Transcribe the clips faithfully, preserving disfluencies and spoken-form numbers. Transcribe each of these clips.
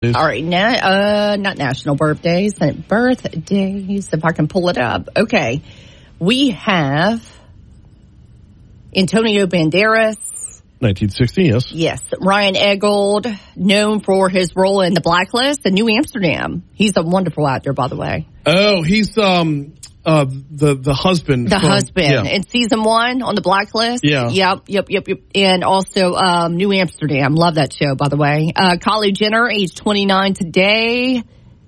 All right, na- uh, not national birthdays, birthdays, if I can pull it up. Okay, we have Antonio Banderas. nineteen sixty, yes. Yes, Ryan Eggold, known for his role in The Blacklist in New Amsterdam. He's a wonderful actor, by the way. Oh, he's um uh the the husband. The from, husband yeah. in season one on The Blacklist. Yeah. Yep, yep, yep, yep. And also um, New Amsterdam. Love that show, by the way. Uh, Kylie Jenner, age twenty-nine today.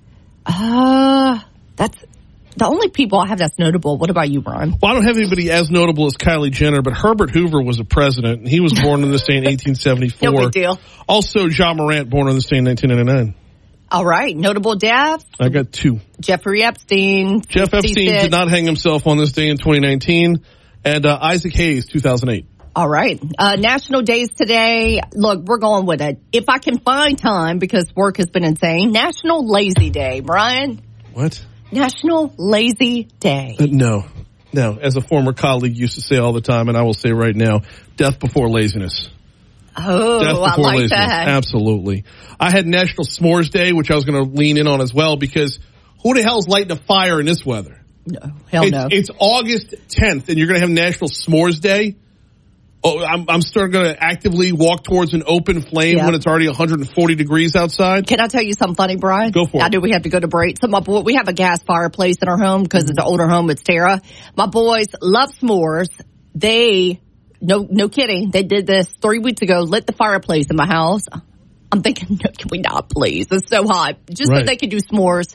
Uh, that's the only people I have that's notable. What about you, Brian? Well, I don't have anybody as notable as Kylie Jenner, but Herbert Hoover was a president, and he was born in this day in eighteen seventy-four. No big deal. Also, Ja Morant, born in this day in nineteen ninety-nine. All right. Notable deaths. I got two. Jeffrey Epstein. Jeff Epstein did not hang himself on this day in twenty nineteen. And uh, Isaac Hayes, two thousand eight. All right. Uh, national days today. Look, we're going with it. If I can find time, because work has been insane. National Lazy Day. Brian? What? National Lazy Day. Uh, no. No. As a former colleague used to say all the time, and I will say right now, death before laziness. Oh, Death I before like laziness. that. Absolutely. I had National S'mores Day, which I was going to lean in on as well, because who the hell's lighting a fire in this weather? No, hell it's, no. It's August tenth, and you're going to have National S'mores Day? Oh, I'm, I'm still going to actively walk towards an open flame Yep. when it's already one hundred forty degrees outside? Can I tell you something funny, Brian? Go for it. I know we have to go to break. So my boy, we have a gas fireplace in our home because it's an older home. It's Tara. My boys love s'mores. They... No, no kidding. They did this three weeks ago, lit the fireplace in my house. I'm thinking, no, can we not, please? It's so hot. Just Right. so they could do s'mores.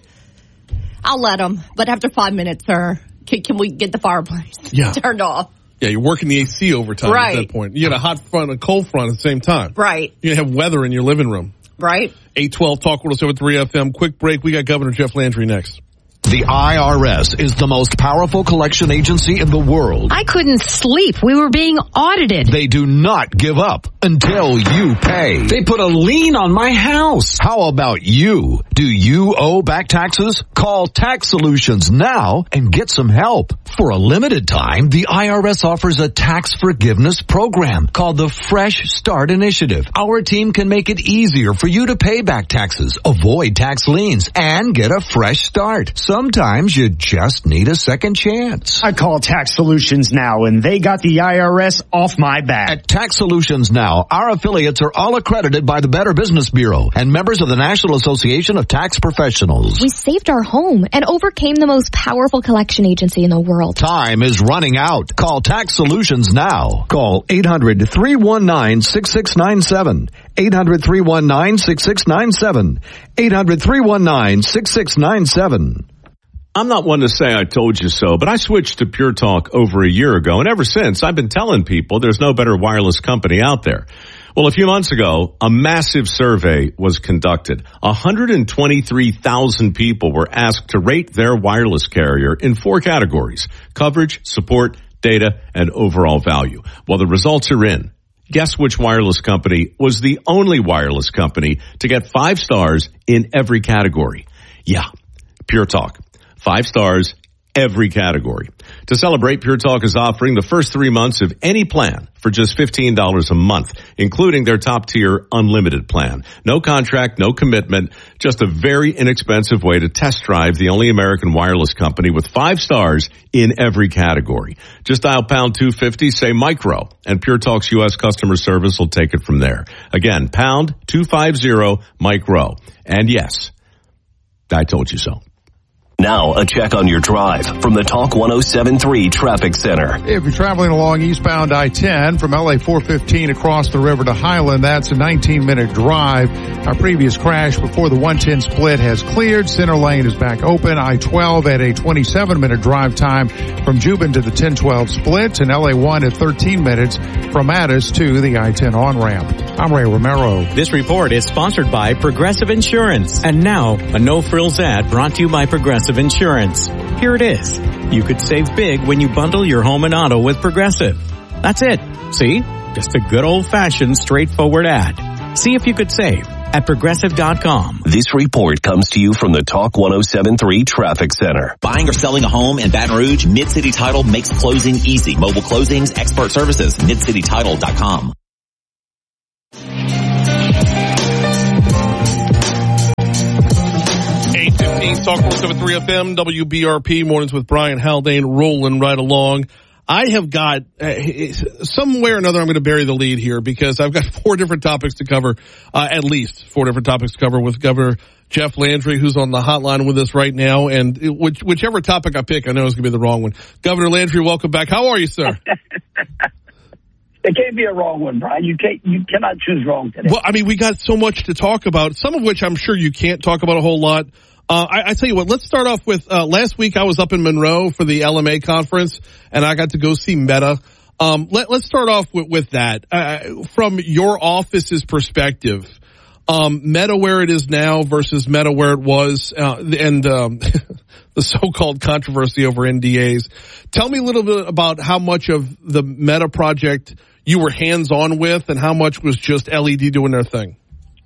I'll let them. But after five minutes, sir, can, can we get the fireplace Yeah. turned off? Yeah, you're working the A C overtime Right. at that point. You got a hot front and a cold front at the same time. Right. You have weather in your living room. Right. eight twelve Talk one oh seven point three F M. Quick break. We got Governor Jeff Landry next. The I R S is the most powerful collection agency in the world. I couldn't sleep. We were being audited. They do not give up until you pay. They put a lien on my house. How about you? Do you owe back taxes? Call Tax Solutions now and get some help. For a limited time, the I R S offers a tax forgiveness program called the Fresh Start Initiative. Our team can make it easier for you to pay back taxes, avoid tax liens, and get a fresh start. Sometimes you just need a second chance. I call Tax Solutions now, and they got the I R S off my back. At Tax Solutions Now, our affiliates are all accredited by the Better Business Bureau and members of the National Association of Tax Professionals. We saved our home and overcame the most powerful collection agency in the world. Time is running out. Call Tax Solutions now. Call eight hundred, three one nine, six six nine seven. eight hundred, three one nine, six six nine seven. eight hundred, three one nine, six six nine seven. I'm not one to say I told you so, but I switched to Pure Talk over a year ago, and ever since I've been telling people there's no better wireless company out there. Well, a few months ago, a massive survey was conducted. one hundred twenty-three thousand people were asked to rate their wireless carrier in four categories: coverage, support, data, and overall value. Well, the results are in. Guess which wireless company was the only wireless company to get five stars in every category? Yeah, Pure Talk. Five stars, every category. To celebrate, Pure Talk is offering the first three months of any plan for just fifteen dollars a month, including their top-tier unlimited plan. No contract, no commitment, just a very inexpensive way to test drive the only American wireless company with five stars in every category. Just dial pound two fifty, say micro, and Pure Talk's U S customer service will take it from there. Again, pound two fifty, micro. And yes, I told you so. Now, a check on your drive from the Talk one oh seven point three Traffic Center. If you're traveling along eastbound I ten from L A four fifteen across the river to Highland, that's a nineteen minute drive. Our previous crash before the one ten split has cleared. Center lane is back open. I twelve at a twenty-seven minute drive time from Juban to the ten twelve split, and L A one at thirteen minutes from Addis to the I ten on-ramp. I'm Ray Romero. This report is sponsored by Progressive Insurance. And now, a no-frills ad brought to you by Progressive Insurance. Here it is. You could save big when you bundle your home and auto with Progressive. That's it. See? Just a good old-fashioned straightforward ad. See if you could save at progressive dot com. This report comes to you from the Talk one oh seven point three Traffic Center. Buying or selling a home in Baton Rouge? Mid-City Title makes closing easy. Mobile closings, expert services, mid city title dot com. Talk four seventy-three F M, W B R P, Mornings with Brian Haldane, rolling right along. I have got, uh, somewhere or another, I'm going to bury the lead here because I've got four different topics to cover, uh, at least four different topics to cover with Governor Jeff Landry, who's on the hotline with us right now. And it, which, whichever topic I pick, I know is going to be the wrong one. Governor Landry, welcome back. How are you, sir? It can't be a wrong one, Brian. You can't, you cannot choose wrong today. Well, I mean, we got so much to talk about, some of which I'm sure you can't talk about a whole lot. Uh, I, I tell you what, let's start off with, uh, last week I was up in Monroe for the L M A conference and I got to go see Meta. Um, let, let's start off with, with that. Uh, from your office's perspective, um, Meta where it is now versus Meta where it was, uh, and, um, the so-called controversy over N D As. Tell me a little bit about how much of the Meta project you were hands-on with and how much was just L E D doing their thing.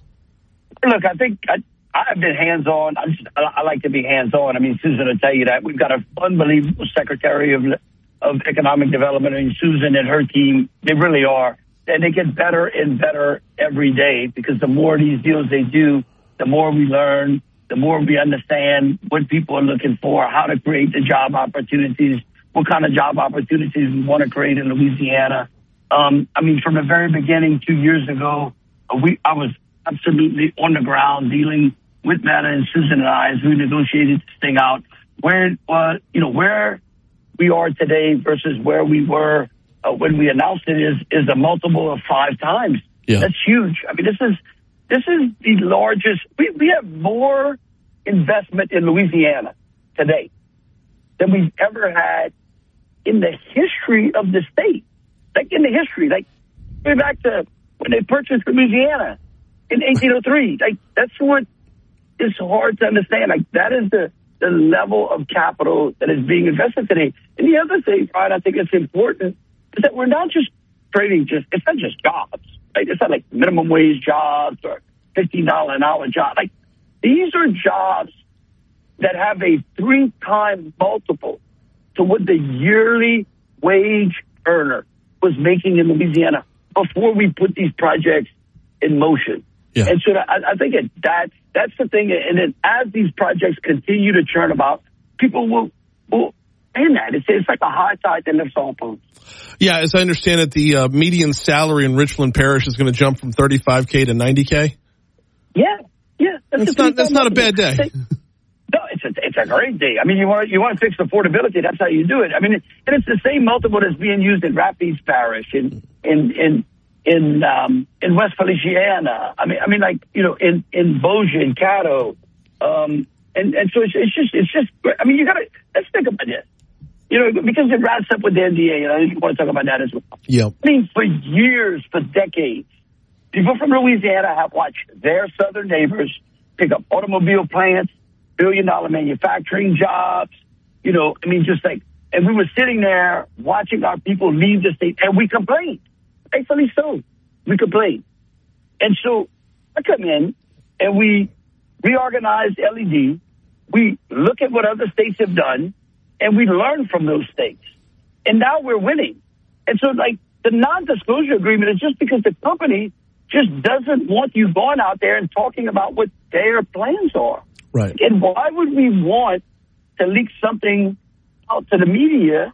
Look, I think I, I've been hands-on. I, just, I, I like to be hands-on. I mean, Susan will tell you that. We've got an unbelievable Secretary of of Economic Development. I mean, Susan and her team, they really are. And they get better and better every day because the more these deals they do, the more we learn, the more we understand what people are looking for, how to create the job opportunities, what kind of job opportunities we want to create in Louisiana. Um, I mean, from the very beginning, two years ago, we I was absolutely on the ground dealing with Meta and Susan and I as we negotiated this thing out. Where, uh, you know, where we are today versus where we were uh, when we announced it is is a multiple of five times. Yeah. That's huge. I mean, this is this is the largest. We we have more investment in Louisiana today than we've ever had in the history of the state. Like in the history, like way back to when they purchased Louisiana in eighteen oh three. Like that's what is hard to understand. Like that is the the level of capital that is being invested today. And the other thing, Brian, I think it's important is that we're not just trading just, it's not just jobs, right? It's not like minimum wage jobs or fifteen dollars an hour job. Like these are jobs that have a three time multiple to what the yearly wage earner was making in Louisiana before we put these projects in motion. Yeah. And so I, I think it, that that's the thing. And then as these projects continue to churn about, people will will end that. It's, it's like a high tide that lifts all boats. Yeah, as I understand it, the uh, median salary in Richland Parish is going to jump from thirty-five K to ninety K. Yeah, yeah. That's, that's not that's not a bad day. No, it's a, it's a great day. I mean, you want you want to fix affordability. That's how you do it. I mean, and it's the same multiple that's being used in Rapides Parish in in in in um, in West Feliciana. I mean, I mean, like you know, in in Bossier and Caddo, um, and and so it's, it's just it's just. I mean, you got to let's think about this. You know, because it wraps up with the N D A, and I just want to talk about that as well. Yeah. I mean, for years, for decades, people from Louisiana have watched their southern neighbors pick up automobile plants, billion dollar manufacturing jobs, you know, I mean, just like, and we were sitting there watching our people leave the state and we complained. Rightfully so. We complained. And so I come in and we reorganize L E D. We look at what other states have done and we learn from those states. And now we're winning. And so like the non-disclosure agreement is just because the company just doesn't want you going out there and talking about what their plans are. Right. And why would we want to leak something out to the media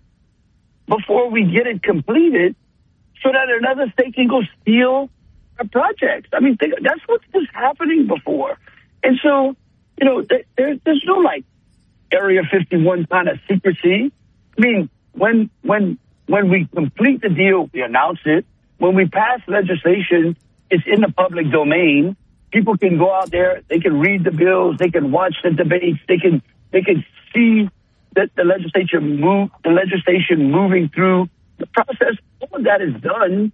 before we get it completed so that another state can go steal our projects? I mean, think, that's what was happening before. And so, you know, there, there's no like Area fifty-one kind of secrecy. I mean, when when when we complete the deal, we announce it. When we pass legislation, it's in the public domain. People can go out there, they can read the bills, they can watch the debates, they can they can see that the legislature move the legislation moving through the process. All of that is done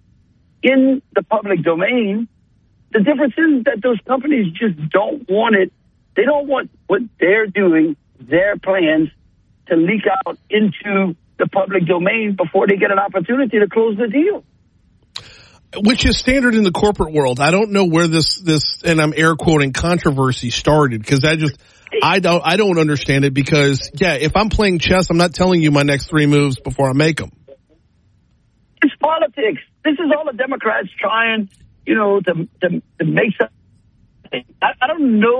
in the public domain. The difference is that those companies just don't want it. They don't want what they're doing, their plans, to leak out into the public domain before they get an opportunity to close the deal. Which is standard in the corporate world. I don't know where this, this, and I'm air quoting, controversy started, because I just, I don't, I don't understand it because, yeah, if I'm playing chess, I'm not telling you my next three moves before I make them. It's politics. This is all the Democrats trying, you know, to, to, to make something. I, I don't know